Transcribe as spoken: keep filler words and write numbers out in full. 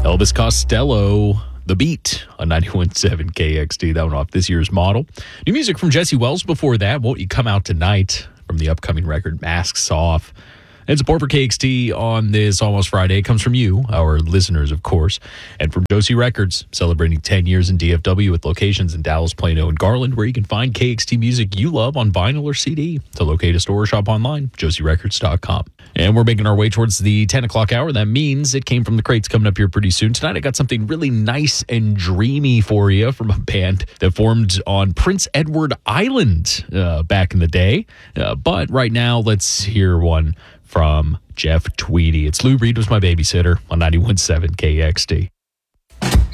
Elvis Costello, The Beat on ninety-one point seven K X T. That one off this year's model. New music from Jesse Wells before that. Won't You Come Out Tonight from the upcoming record Masks Off. And support for K X T on this Almost Friday comes from you, our listeners, of course, and from Josie Records, celebrating ten years in D F W with locations in Dallas, Plano, and Garland, where you can find K X T music you love on vinyl or C D. To locate a store or shop online, josie records dot com. And we're making our way towards the ten o'clock hour. That means It Came From the Crates coming up here pretty soon. Tonight, I got something really nice and dreamy for you from a band that formed on Prince Edward Island uh, back in the day. Uh, but right now, let's hear one from Jeff Tweedy. It's Lou Reed Was My Babysitter on ninety-one point seven K X T.